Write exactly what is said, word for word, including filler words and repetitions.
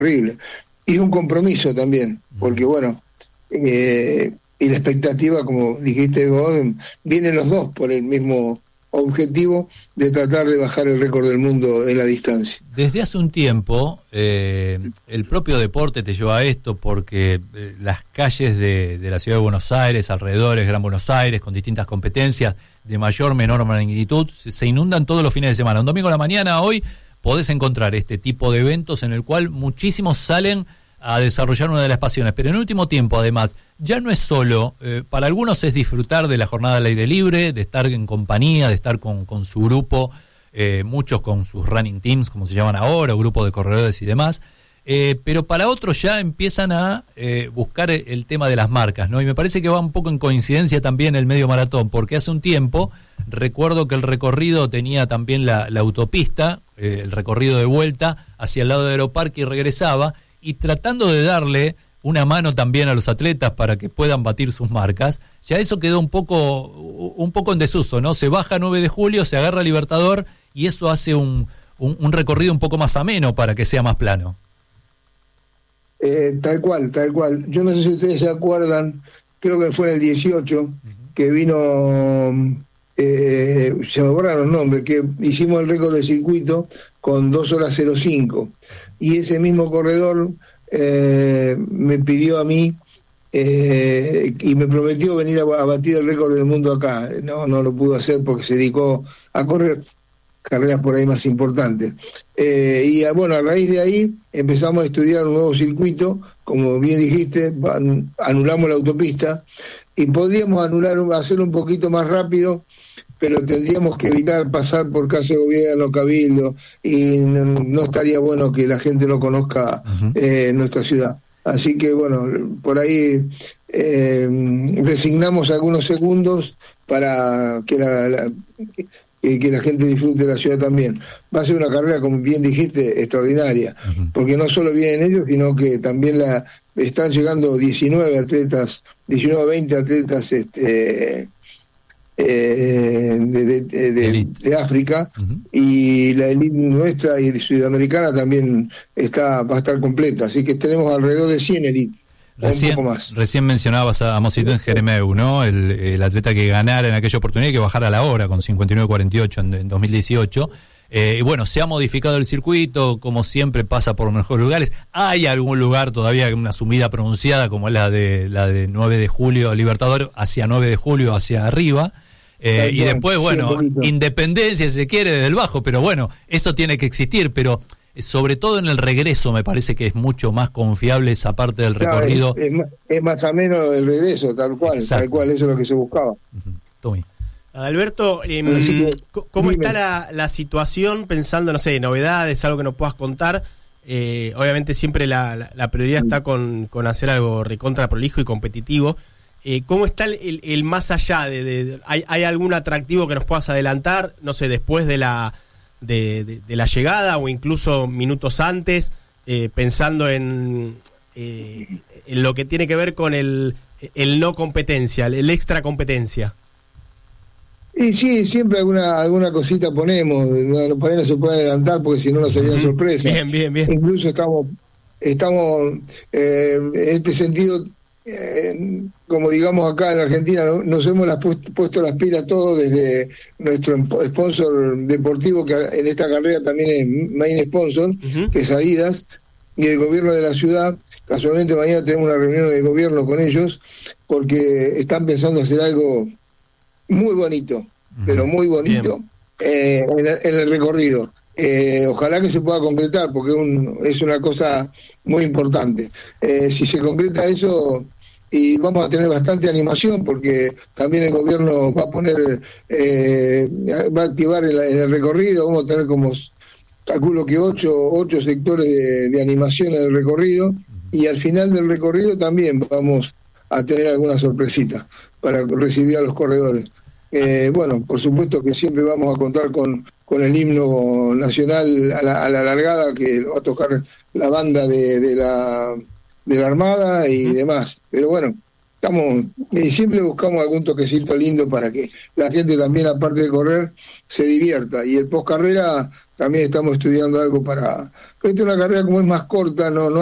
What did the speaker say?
terrible. Y un compromiso también, porque bueno, eh, y la expectativa, como dijiste vos, vienen los dos por el mismo objetivo de tratar de bajar el récord del mundo en la distancia. Desde hace un tiempo, eh, el propio deporte te lleva a esto porque eh, las calles de, de la ciudad de Buenos Aires, alrededores, Gran Buenos Aires, con distintas competencias de mayor, menor magnitud, se, se inundan todos los fines de semana. Un domingo a la mañana, hoy, podés encontrar este tipo de eventos en el cual muchísimos salen a desarrollar una de las pasiones, pero en el último tiempo, además, ya no es solo, eh, para algunos es disfrutar de la jornada al aire libre, de estar en compañía, de estar con, con su grupo, eh, muchos con sus running teams, como se llaman ahora, o grupos de corredores y demás, eh, pero para otros ya empiezan a eh, buscar el, el tema de las marcas, ¿no? Y me parece que va un poco en coincidencia también el medio maratón, porque hace un tiempo, recuerdo que el recorrido tenía también la, la autopista, eh, el recorrido de vuelta hacia el lado de Aeroparque y regresaba, y tratando de darle una mano también a los atletas para que puedan batir sus marcas, ya eso quedó un poco un poco en desuso, ¿no? Se baja nueve de julio, se agarra Libertador y eso hace un, un, un recorrido un poco más ameno para que sea más plano. Eh, tal cual, tal cual. Yo no sé si ustedes se acuerdan, creo que fue en el dieciocho, uh-huh. que vino, eh, se me borraron los nombres, que hicimos el récord del circuito con dos horas cero cinco. Y ese mismo corredor eh, me pidió a mí eh, y me prometió venir a, a batir el récord del mundo acá. No, no lo pudo hacer porque se dedicó a correr carreras por ahí más importantes. Eh, y a, bueno, a raíz de ahí empezamos a estudiar un nuevo circuito, como bien dijiste, anulamos la autopista y podríamos anular, hacerlo un poquito más rápido, pero tendríamos que evitar pasar por casa de gobierno, cabildo, y no, no estaría bueno que la gente no conozca uh-huh. eh, nuestra ciudad. Así que bueno, por ahí eh, resignamos algunos segundos para que la, la, que, que la gente disfrute de la ciudad también. Va a ser una carrera, como bien dijiste, extraordinaria, uh-huh. porque no solo vienen ellos, sino que también la están llegando diecinueve atletas, diecinueve a veinte atletas, este Eh, de, de, de, de África, uh-huh. y la elite nuestra y sudamericana también está va a estar completa, así que tenemos alrededor de cien elites, recién, un poco más. Recién mencionabas a Mositén Jeremeu, ¿no? El, el atleta que ganara en aquella oportunidad y que bajara a la hora con cincuenta y nueve cuarenta y ocho en, en dos mil dieciocho. Eh, y bueno, se ha modificado el circuito, como siempre pasa por los mejores lugares. Hay algún lugar todavía, una subida pronunciada como es la de la de nueve de julio, Libertador, hacia nueve de julio, hacia arriba. Eh, y después, bueno, sí, independencia si se quiere desde el bajo, pero bueno, eso tiene que existir, pero sobre todo en el regreso me parece que es mucho más confiable esa parte del claro, recorrido. Es, es, es más ameno el regreso, tal cual, Exacto. tal cual, eso es lo que se buscaba. Uh-huh. Tommy. Adalberto, eh, que, ¿cómo dime. está la, la situación pensando, no sé, novedades, algo que nos puedas contar? Eh, obviamente siempre la, la, la prioridad está con, con hacer algo recontra prolijo y competitivo. Eh, ¿Cómo está el, el, el más allá? De, de, de ¿hay, ¿Hay algún atractivo que nos puedas adelantar, no sé, después de la de, de, de la llegada o incluso minutos antes, eh, pensando en, eh, en lo que tiene que ver con el, el no competencia, el, el extra competencia? Y sí, siempre alguna alguna cosita ponemos, no, por ahí no se puede adelantar porque si no no sería uh-huh. sorpresa. Bien, bien, bien. Incluso estamos, estamos eh, en este sentido... Eh, como digamos acá en Argentina, ¿no? nos hemos las puesto, puesto las pilas todos desde nuestro sponsor deportivo, que en esta carrera también es main sponsor, uh-huh. que es Adidas, y el gobierno de la ciudad. Casualmente mañana tenemos una reunión de gobierno con ellos, porque están pensando hacer algo muy bonito, uh-huh. pero muy bonito, eh, en, en el recorrido. Eh, ojalá que se pueda concretar, porque un, es una cosa muy importante. Eh, si se concreta eso, y vamos a tener bastante animación, porque también el gobierno va a poner, eh, va a activar en, la, en el recorrido, vamos a tener como, calculo que ocho, ocho sectores de, de animación en el recorrido, y al final del recorrido también vamos a tener alguna sorpresita para recibir a los corredores. Eh, bueno, por supuesto que siempre vamos a contar con, con el himno nacional a la, a la largada, que va a tocar la banda de, de la de la Armada y demás. Pero bueno, estamos, y siempre buscamos algún toquecito lindo para que la gente también, aparte de correr, se divierta. Y el post carrera también estamos estudiando algo para, esta es una carrera como es más corta, no, no